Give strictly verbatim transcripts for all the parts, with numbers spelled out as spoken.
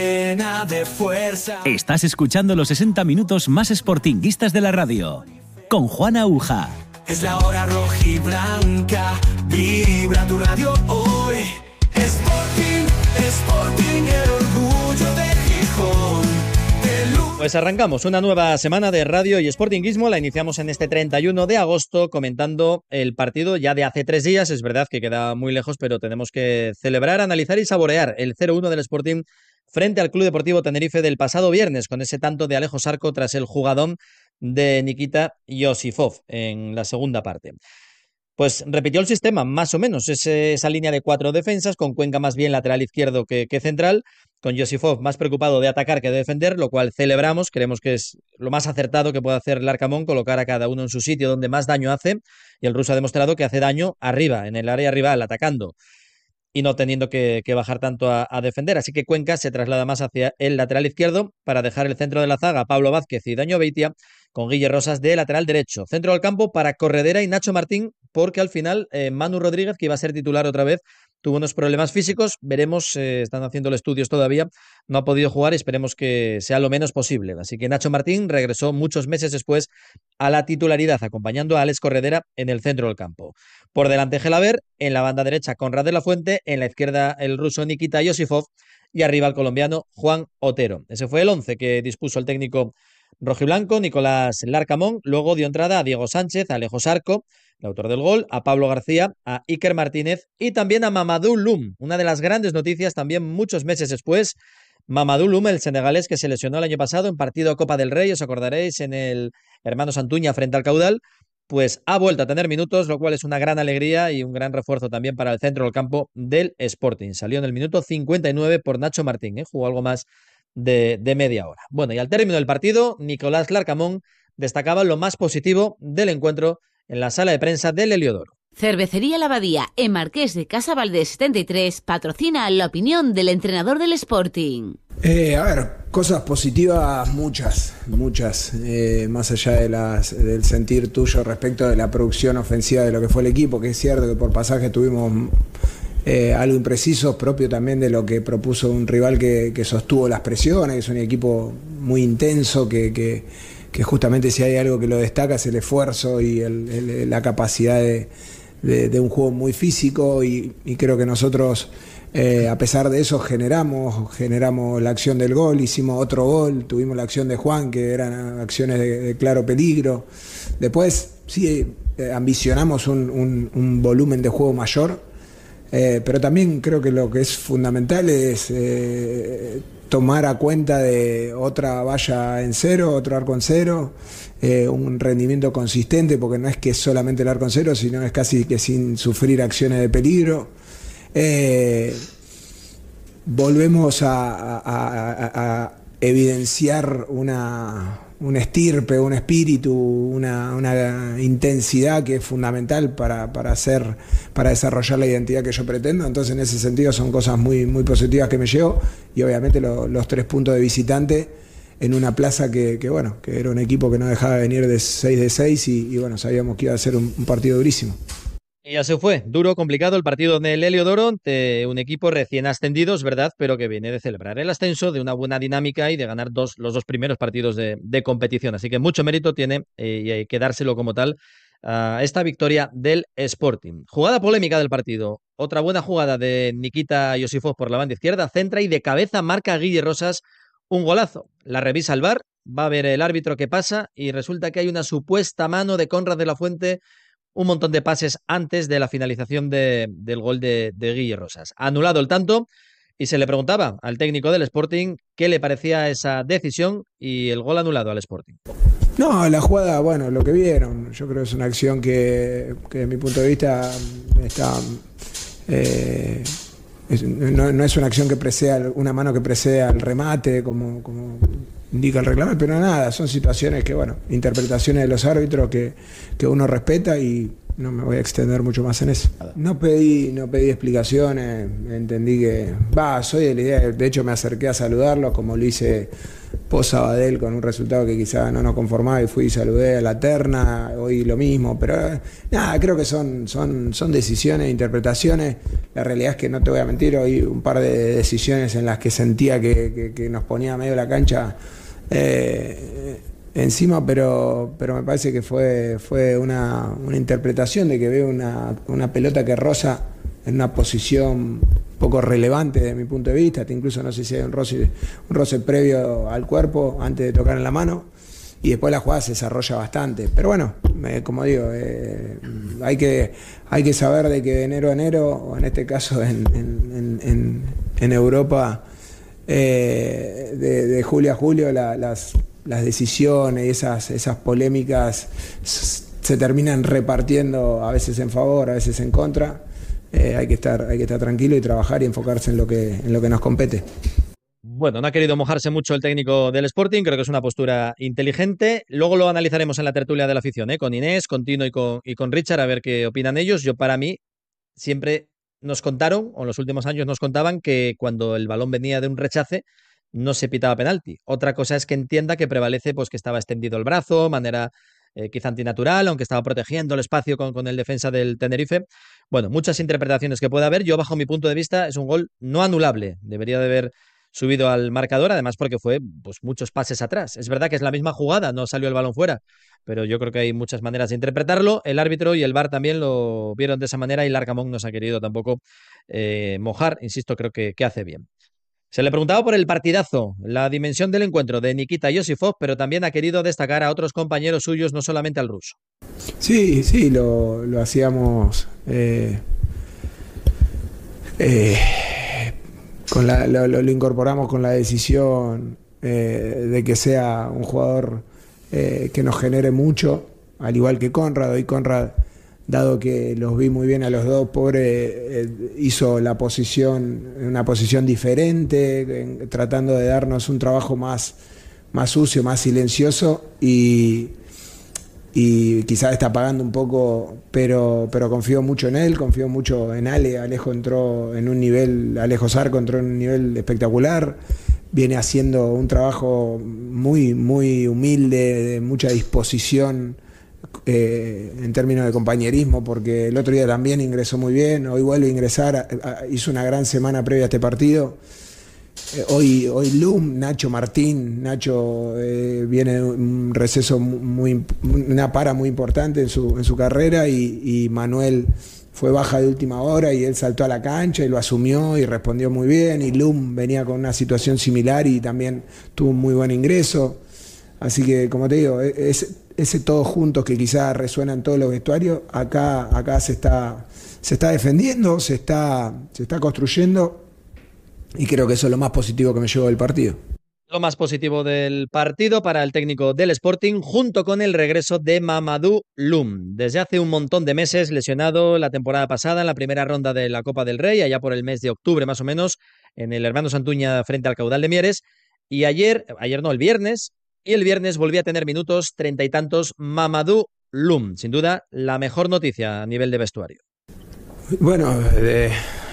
De fuerza. Estás escuchando los sesenta minutos más sportinguistas de la radio con Juan Aguja. Es la hora rojiblanca, vibra tu radio hoy. Sporting, Sporting, el orgullo de Gijón. Pues arrancamos una nueva semana de radio y sportinguismo. La iniciamos en este treinta y uno de agosto comentando el partido ya de hace tres días. Es verdad que queda muy lejos, pero tenemos que celebrar, analizar y saborear el cero uno del Sporting frente al Club Deportivo Tenerife del pasado viernes, con ese tanto de Alejo Sarco tras el jugadón de Nikita Yosifov en la segunda parte. Pues repitió el sistema, más o menos, ese, esa línea de cuatro defensas, con Cuenca más bien lateral izquierdo que, que central, con Yosifov más preocupado de atacar que de defender, lo cual celebramos, creemos que es lo más acertado que puede hacer el Larcamón, colocar a cada uno en su sitio donde más daño hace, y el ruso ha demostrado que hace daño arriba, en el área rival, atacando, y no teniendo que, que bajar tanto a, a defender. Así que Cuenca se traslada más hacia el lateral izquierdo para dejar el centro de la zaga, Pablo Vázquez y Daño Beitia, con Guille Rosas de lateral derecho. Centro del campo para Corredera y Nacho Martín, porque al final eh, Manu Rodríguez, que iba a ser titular otra vez, tuvo unos problemas físicos. Veremos, eh, están haciendo estudios todavía, no ha podido jugar y esperemos que sea lo menos posible. Así que Nacho Martín regresó muchos meses después a la titularidad, acompañando a Alex Corredera en el centro del campo. Por delante Gelaber, en la banda derecha Conrad de la Fuente, en la izquierda el ruso Nikita Yosifov y arriba el colombiano Juan Otero. Ese fue el once que dispuso el técnico rojiblanco, Nicolás Larcamón. Luego dio entrada a Diego Sánchez, a Alejo Sarco, el autor del gol, a Pablo García, a Iker Martínez y también a Mamadou Loum, una de las grandes noticias también muchos meses después. Mamadou Loum, el senegalés que se lesionó el año pasado en partido Copa del Rey, os acordaréis, en el Hermanos Antuña frente al Caudal, pues ha vuelto a tener minutos, lo cual es una gran alegría y un gran refuerzo también para el centro del campo del Sporting. Salió en el minuto cincuenta y nueve por Nacho Martín, ¿eh? Jugó algo más de, de media hora. Bueno, y al término del partido, Nicolás Larcamón destacaba lo más positivo del encuentro en la sala de prensa del Heliodoro. Cervecería La Abadía, en Marqués de Casa Valdés setenta y tres, patrocina la opinión del entrenador del Sporting. Eh, a ver, cosas positivas muchas, muchas, eh, más allá de las, del sentir tuyo respecto de la producción ofensiva de lo que fue el equipo, que es cierto que por pasaje tuvimos eh, algo impreciso, propio también de lo que propuso un rival que, que sostuvo las presiones, que es un equipo muy intenso, que... que que justamente si hay algo que lo destaca es el esfuerzo y el, el, la capacidad de, de, de un juego muy físico y, y creo que nosotros eh, a pesar de eso generamos generamos la acción del gol, hicimos otro gol, tuvimos la acción de Juan que eran acciones de, de claro peligro. Después sí eh, ambicionamos un, un, un volumen de juego mayor, eh, pero también creo que lo que es fundamental es eh, tomar a cuenta de otra valla en cero, otro arco en cero, eh, un rendimiento consistente, porque no es que es solamente el arco en cero, sino es casi que sin sufrir acciones de peligro. Eh, volvemos a, a, a, a evidenciar una, un estirpe, un espíritu, una, una intensidad que es fundamental para, para, hacer, para desarrollar la identidad que yo pretendo. Entonces en ese sentido son cosas muy, muy positivas que me llevo y obviamente lo, los tres puntos de visitante en una plaza que, que bueno, que era un equipo que no dejaba de venir de seis de seis y, y bueno, sabíamos que iba a ser un, un partido durísimo. Y ya se fue, duro, complicado el partido en el Heliodoro ante un equipo recién ascendido, es verdad, pero que viene de celebrar el ascenso, de una buena dinámica y de ganar dos, los dos primeros partidos de, de competición. Así que mucho mérito tiene eh, y hay que dárselo como tal a esta victoria del Sporting. Jugada polémica del partido, otra buena jugada de Nikita Yosifov por la banda izquierda, centra y de cabeza marca a Guille Rosas un golazo. La revisa el V A R, va a ver el árbitro qué pasa y resulta que hay una supuesta mano de Conrad de la Fuente un montón de pases antes de la finalización de, del gol de, de Guille Rosas. Ha anulado el tanto y se le preguntaba al técnico del Sporting qué le parecía esa decisión y el gol anulado al Sporting. No, la jugada, bueno, lo que vieron, yo creo que es una acción que, que desde mi punto de vista está... Eh, es, no, no es una acción que preceda, una mano que precede al remate, como... como indica el reglamento, pero nada, son situaciones que, bueno, interpretaciones de los árbitros que, que uno respeta y no me voy a extender mucho más en eso. No pedí, no pedí explicaciones, entendí que, va, soy de la idea, de hecho me acerqué a saludarlo como lo hice post Sabadell con un resultado que quizá no nos conformaba y fui y saludé a la terna, hoy lo mismo, pero nada, creo que son, son, son decisiones, interpretaciones. La realidad es que no te voy a mentir, hoy un par de decisiones en las que sentía que, que, que nos ponía medio la cancha eh, encima, pero, pero me parece que fue, fue una, una interpretación de que veo una, una pelota que roza en una posición poco relevante desde mi punto de vista, hasta incluso no sé si hay un roce, un roce previo al cuerpo antes de tocar en la mano, y después la jugada se desarrolla bastante. Pero bueno, eh, como digo, eh, hay, que, hay que saber de que de enero a enero, o en este caso en, en, en, en Europa, eh, de, de julio a julio, la, las, las decisiones y esas, esas polémicas se terminan repartiendo a veces en favor, a veces en contra. Eh, hay que estar, hay que estar tranquilo y trabajar y enfocarse en lo que, en lo que nos compete. Bueno, no ha querido mojarse mucho el técnico del Sporting, creo que es una postura inteligente. Luego lo analizaremos en la tertulia de la afición, ¿eh? Con Inés, con Tino y con, y con Richard, a ver qué opinan ellos. Yo, para mí, siempre nos contaron, o en los últimos años nos contaban, que cuando el balón venía de un rechace, no se pitaba penalti. Otra cosa es que entienda que prevalece pues que estaba extendido el brazo, manera eh, quizá antinatural, aunque estaba protegiendo el espacio con, con el defensa del Tenerife. Bueno, muchas interpretaciones que puede haber. Yo, bajo mi punto de vista, es un gol no anulable. Debería de haber subido al marcador, además porque fue pues muchos pases atrás. Es verdad que es la misma jugada, no salió el balón fuera, pero yo creo que hay muchas maneras de interpretarlo. El árbitro y el V A R también lo vieron de esa manera y Larcamón no se ha querido tampoco eh, mojar. Insisto, creo que, que hace bien. Se le preguntaba por el partidazo, la dimensión del encuentro de Nikita Yosifov, pero también ha querido destacar a otros compañeros suyos, no solamente al ruso. Sí, sí, lo, lo hacíamos eh, eh, con la, lo, lo incorporamos con la decisión eh, de que sea un jugador eh, que nos genere mucho, al igual que Conrad. Hoy Conrad, dado que los vi muy bien a los dos, pobre, eh, hizo la posición, una posición diferente, en, tratando de darnos un trabajo más, más sucio, más silencioso, y, y quizás está pagando un poco, pero, pero confío mucho en él, confío mucho en Ale. Alejo entró en un nivel, Alejo Zarco entró en un nivel espectacular, viene haciendo un trabajo muy, muy humilde, de mucha disposición, Eh, en términos de compañerismo, porque el otro día también ingresó muy bien, hoy vuelve a ingresar, a, a, hizo una gran semana previa a este partido. Eh, hoy, hoy Lum, Nacho Martín, Nacho eh, viene de un receso muy, una para muy importante en su, en su carrera, y, y Manuel fue baja de última hora y él saltó a la cancha y lo asumió y respondió muy bien, y Lum venía con una situación similar y también tuvo un muy buen ingreso. Así que, como te digo, es, ese todos juntos que quizás resuena en todos los vestuarios, acá, acá se está, se está defendiendo, se está, se está construyendo, y creo que eso es lo más positivo que me llevo del partido. Lo más positivo del partido para el técnico del Sporting, junto con el regreso de Mamadou Lum. Desde hace un montón de meses lesionado la temporada pasada en la primera ronda de la Copa del Rey, allá por el mes de octubre más o menos, en el Hermano Santuña frente al Caudal de Mieres. Y ayer, ayer no, el viernes, y el viernes volví a tener minutos treinta y tantos Mamadou Lum. Sin duda, la mejor noticia a nivel de vestuario. Bueno, de,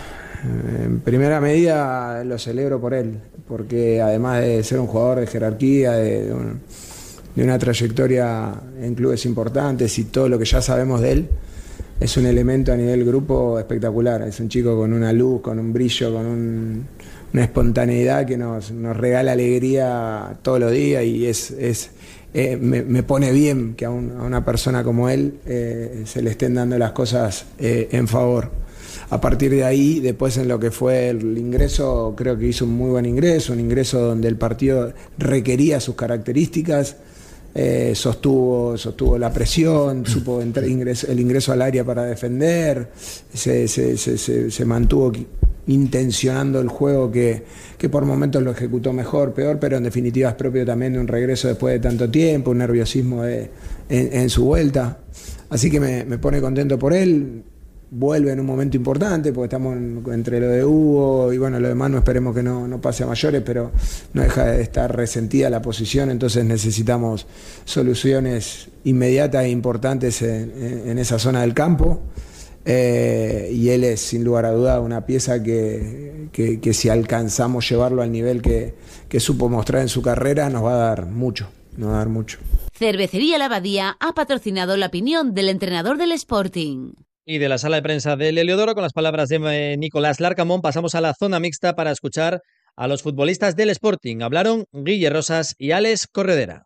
en primera medida lo celebro por él, porque además de ser un jugador de jerarquía, de, de, un, de una trayectoria en clubes importantes y todo lo que ya sabemos de él, es un elemento a nivel grupo espectacular. Es un chico con una luz, con un brillo, con un, una espontaneidad que nos, nos regala alegría todos los días, y es, es eh, me, me pone bien que a, un, a una persona como él eh, se le estén dando las cosas eh, en favor. A partir de ahí, después en lo que fue el ingreso, creo que hizo un muy buen ingreso, un ingreso donde el partido requería sus características. Eh, sostuvo, sostuvo la presión, supo entrar, ingreso, el ingreso al área para defender, se, se, se, se, se mantuvo intencionando el juego, que, que por momentos lo ejecutó mejor, peor, pero en definitiva es propio también de un regreso después de tanto tiempo, un nerviosismo de, en, en su vuelta. Así que me, me pone contento por él. Vuelve en un momento importante, porque estamos en, entre lo de Hugo y bueno, lo demás no esperemos que no, no pase a mayores, pero no deja de estar resentida la posición, entonces necesitamos soluciones inmediatas e importantes en, en, en esa zona del campo. Eh, y él es sin lugar a duda una pieza que, que, que si alcanzamos llevarlo al nivel que, que supo mostrar en su carrera nos va a dar mucho, nos va a dar mucho. Cervecería La Abadía ha patrocinado la opinión del entrenador del Sporting. Y de la sala de prensa del Heliodoro, con las palabras de Nicolás Larcamón, pasamos a la zona mixta para escuchar a los futbolistas del Sporting. Hablaron Guille Rosas y Alex Corredera.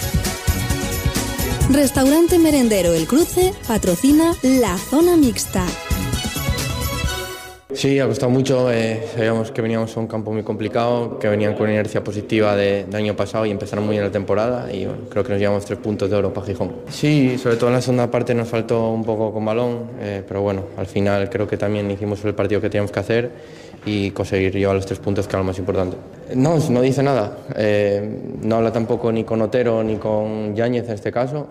Restaurante Merendero El Cruce patrocina la zona mixta. Sí, ha costado mucho, eh, sabíamos que veníamos a un campo muy complicado, que venían con una inercia positiva de, del año pasado y empezaron muy bien la temporada y bueno, creo que nos llevamos tres puntos de oro para Gijón. Sí, sobre todo en la segunda parte nos faltó un poco con balón, eh, pero bueno, al final creo que también hicimos el partido que teníamos que hacer y conseguir llevar los tres puntos, que era lo más importante. No, no dice nada, eh, no habla tampoco ni con Otero ni con Yáñez en este caso.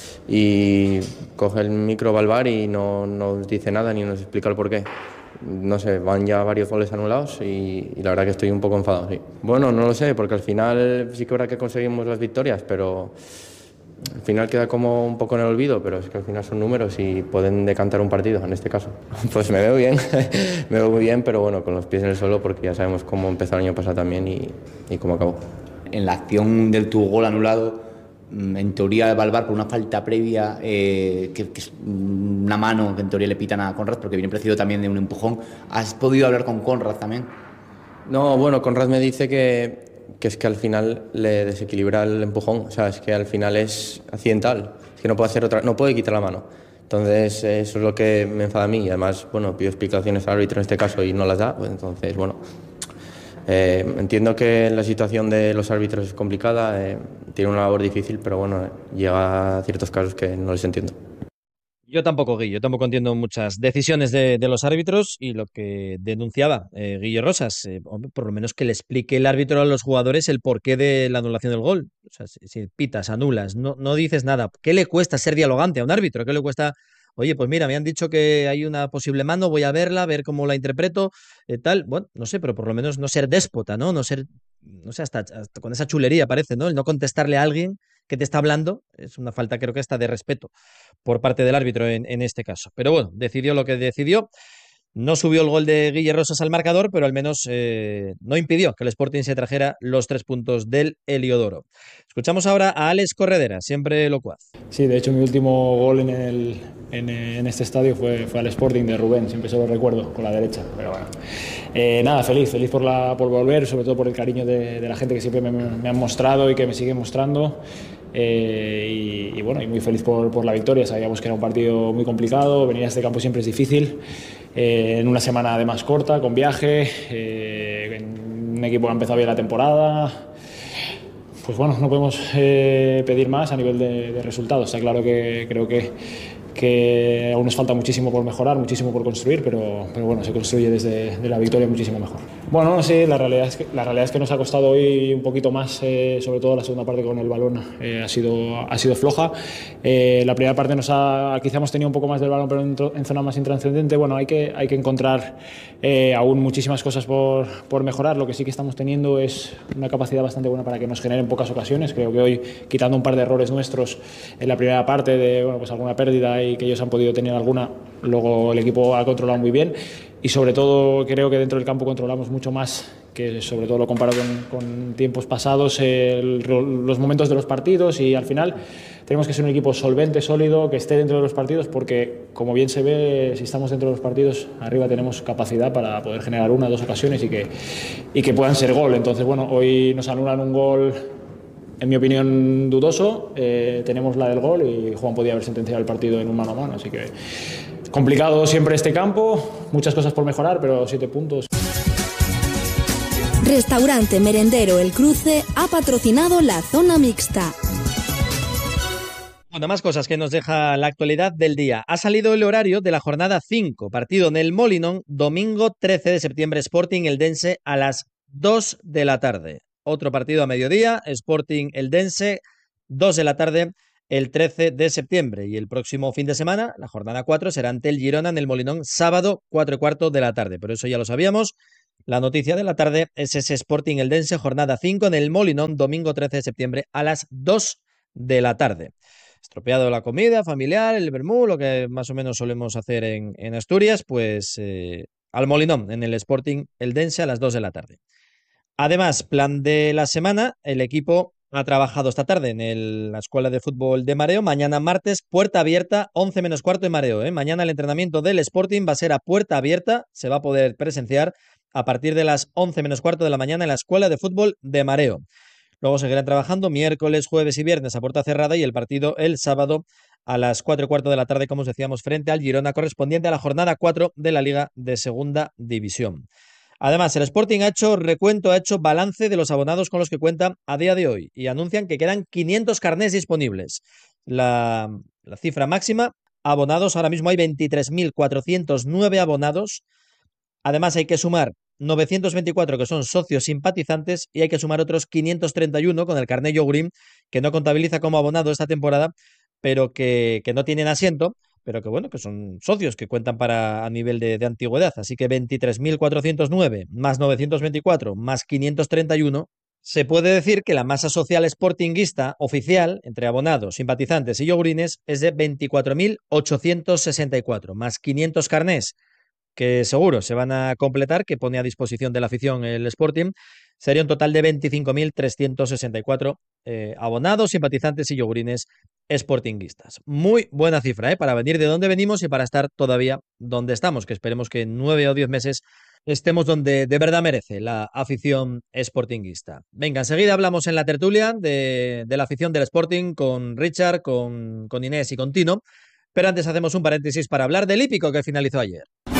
Y coge el micro va al bar y no nos dice nada ni nos explica el porqué. No sé, van ya varios goles anulados y, y la verdad que estoy un poco enfadado, sí. Bueno, no lo sé, porque al final sí que habrá que conseguimos las victorias, pero al final queda como un poco en el olvido, pero es que al final son números y pueden decantar un partido, en este caso. Pues me veo bien, me veo muy bien, pero bueno, con los pies en el suelo, porque ya sabemos cómo empezó el año pasado también y, y cómo acabó. En la acción del tu gol anulado, en teoría va al bar por una falta previa, eh, que, que es una mano que en teoría le pitan a Conrad, porque viene precedido también de un empujón. ¿Has podido hablar con Conrad también? No, bueno, Conrad me dice que, que es que al final le desequilibra el empujón, o sea, es que al final es accidental, es que no puede hacer otra, no puede quitar la mano. Entonces eso es lo que me enfada a mí y además, bueno, pido explicaciones al árbitro en este caso y no las da, pues entonces, bueno... Eh, entiendo que la situación de los árbitros es complicada, eh, tiene una labor difícil, pero bueno, eh, llega a ciertos casos que no les entiendo. Yo tampoco, Guille, yo tampoco entiendo muchas decisiones de, de los árbitros y lo que denunciaba eh, Guille Rosas, eh, hombre, por lo menos que le explique el árbitro a los jugadores el porqué de la anulación del gol. O sea, si, si pitas, anulas, no, no dices nada. ¿Qué le cuesta ser dialogante a un árbitro? ¿Qué le cuesta? Oye, pues mira, me han dicho que hay una posible mano, voy a verla, a ver cómo la interpreto, eh, tal. Bueno, no sé, pero por lo menos no ser déspota, ¿no? No ser, no sé, hasta, hasta con esa chulería parece, ¿no? El no contestarle a alguien que te está hablando es una falta, creo que hasta de respeto por parte del árbitro en, en este caso. Pero bueno, decidió lo que decidió. No subió el gol de Guille Rosas al marcador, pero al menos eh, no impidió que el Sporting se trajera los tres puntos del Heliodoro. Escuchamos ahora a Alex Corredera, siempre locuaz. Sí, de hecho mi último gol en, el, en, en este estadio fue, fue al Sporting de Rubén, siempre se lo recuerdo, con la derecha. Pero bueno, eh, nada, feliz, feliz por, la, por volver, sobre todo por el cariño de, de la gente que siempre me, me han mostrado y que me siguen mostrando. Eh, y, y bueno, y muy feliz por, por la victoria. Sabíamos que era un partido muy complicado, venir a este campo siempre es difícil, eh, en una semana además corta, con viaje, eh, un equipo que ha empezado bien la temporada. Pues bueno, no podemos eh, pedir más a nivel de, de resultados. Está claro que creo que, que aún nos falta muchísimo por mejorar, muchísimo por construir, pero, pero bueno, se construye desde de la victoria muchísimo mejor. Bueno, no sé, la realidad es que, la realidad es que nos ha costado hoy un poquito más, eh, sobre todo la segunda parte con el balón eh, ha, sido, ha sido floja. Eh, la primera parte nos ha, quizá hemos tenido un poco más del balón, pero en, en zona más intrascendente. Bueno, hay que, hay que encontrar eh, aún muchísimas cosas por, por mejorar. Lo que sí que estamos teniendo es una capacidad bastante buena para que nos generen pocas ocasiones. Creo que hoy, quitando un par de errores nuestros en la primera parte, de bueno, pues alguna pérdida y que ellos han podido tener alguna, luego el equipo ha controlado muy bien y sobre todo creo que dentro del campo controlamos mucho más, que sobre todo lo comparo con, con tiempos pasados, el, los momentos de los partidos, y al final tenemos que ser un equipo solvente, sólido, que esté dentro de los partidos, porque como bien se ve, si estamos dentro de los partidos, arriba tenemos capacidad para poder generar una o dos ocasiones y que, y que puedan ser gol. Entonces bueno, hoy nos anulan un gol, en mi opinión, dudoso. Eh, tenemos la del gol y Juan podía haber sentenciado el partido en un mano a mano, así que complicado siempre este campo, muchas cosas por mejorar, pero siete puntos. Restaurante Merendero El Cruce ha patrocinado la zona mixta. Bueno, más cosas que nos deja la actualidad del día. Ha salido el horario de la jornada cinco, partido en el Molinón, domingo trece de septiembre, Sporting Eldense a las dos de la tarde. Otro partido a mediodía, Sporting Eldense, dos de la tarde, el trece de septiembre. Y el próximo fin de semana, la jornada cuatro, será ante el Girona en el Molinón, sábado, cuatro y cuarto de la tarde. Pero eso ya lo sabíamos. La noticia de la tarde es ese Sporting Eldense, jornada cinco en el Molinón, domingo trece de septiembre a las dos de la tarde. estropeado la comida familiar, el vermú, lo que más o menos solemos hacer en, en Asturias, pues eh, al Molinón, en el Sporting Eldense a las dos de la tarde. Además, plan de la semana, el equipo ha trabajado esta tarde en el- la Escuela de Fútbol de Mareo. Mañana martes, puerta abierta, once menos cuarto en Mareo. ¿eh? Mañana el entrenamiento del Sporting va a ser a puerta abierta, se va a poder presenciar a partir de las once menos cuarto de la mañana en la Escuela de Fútbol de Mareo. Luego seguirán trabajando miércoles, jueves y viernes a puerta cerrada y el partido el sábado a las cuatro y cuarto de la tarde, como os decíamos, frente al Girona, correspondiente a la jornada cuatro de la Liga de Segunda División. Además, el Sporting ha hecho recuento, ha hecho balance de los abonados con los que cuenta a día de hoy y anuncian que quedan quinientos carnés disponibles. La, la cifra máxima, abonados, ahora mismo hay veintitrés mil cuatrocientos nueve abonados. Además, hay que sumar novecientos veinticuatro que son socios simpatizantes y hay que sumar otros quinientos treinta y uno con el carné Yogurín, que no contabiliza como abonado esta temporada, pero que, que no tienen asiento, pero que bueno, que son socios que cuentan para a nivel de, de antigüedad. Así que veintitrés mil cuatrocientos nueve más novecientos veinticuatro más quinientos treinta y uno. Se puede decir que la masa social sportinguista oficial, entre abonados, simpatizantes y yogurines, es de veinticuatro mil ochocientos sesenta y cuatro, más quinientos carnés que seguro se van a completar, que pone a disposición de la afición el Sporting. Sería un total de veinticinco mil trescientos sesenta y cuatro eh, abonados, simpatizantes y yogurines sportinguistas. Muy buena cifra, ¿eh? Para venir de donde venimos y para estar todavía donde estamos, que esperemos que en nueve o diez meses estemos donde de verdad merece la afición sportinguista. Venga, enseguida hablamos en la tertulia de, de la afición del Sporting con Richard, con, con Inés y con Tino, pero antes hacemos un paréntesis para hablar del hípico que finalizó ayer.